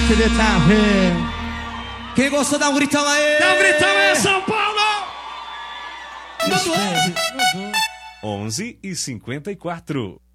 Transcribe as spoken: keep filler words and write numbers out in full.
Top de Top. Quem gostou, dá um gritão aí. Dá um gritão aí, São Paulo. onze e cinquenta e quatro.